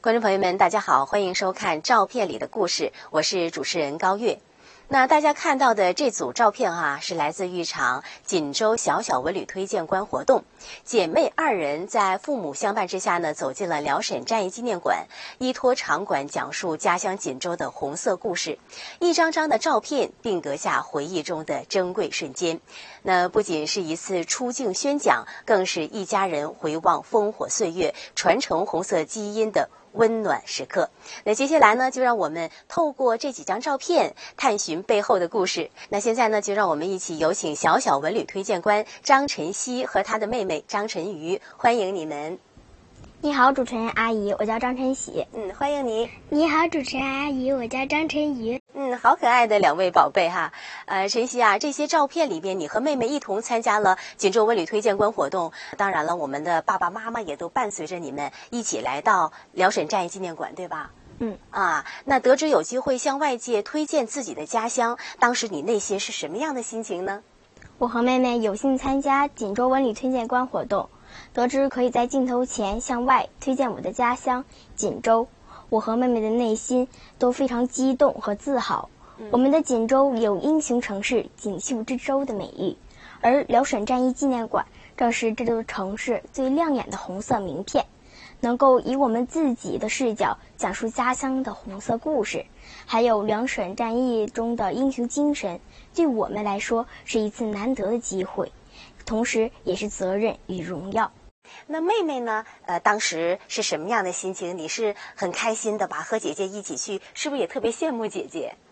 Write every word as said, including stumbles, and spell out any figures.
观众朋友们，大家好，欢迎收看《照片里的故事》，我是主持人高月。那大家看到的这组照片哈、啊，是来自一场锦州小小文旅推荐官活动。姐妹二人在父母相伴之下呢，走进了辽沈战役纪念馆，依托场馆讲述家乡锦州的红色故事。一张张的照片定格下回忆中的珍贵瞬间。那不仅是一次出境宣讲，更是一家人回望烽火岁月，传承红色基因的温暖时刻。那接下来呢，就让我们透过这几张照片探寻背后的故事。那现在呢，就让我们一起有请小小文旅推荐官张晨曦和他的妹妹张晨瑜，欢迎你们。 你好，主持人阿姨，我叫张晨曦。 嗯，欢迎你。 你好，主持人阿姨，我叫张晨瑜。 嗯，好可爱的两位宝贝哈。呃，晨曦啊，这些照片里边，你和妹妹一同参加了锦州文旅推荐官活动。当然了，我们的爸爸妈妈也都伴随着你们一起来到辽沈战役纪念馆，对吧？ 嗯啊，那得知有机会向外界推荐自己的家乡，当时你内心是什么样的心情呢？ 我和妹妹有幸参加锦州文旅推荐官活动，得知可以在镜头前向外推荐我的家乡锦州，我和妹妹的内心都非常激动和自豪。嗯、我们的锦州有英雄城市锦绣之州的美誉，而辽沈战役纪念馆正是这座城市最亮眼的红色名片，能够以我们自己的视角讲述家乡的红色故事，还有辽沈战役中的英雄精神，对我们来说是一次难得的机会，同时也是责任与荣耀。 那妹妹呢？呃，当时是什么样的心情？你是很开心的吧？和姐姐一起去，是不是也特别羡慕姐姐？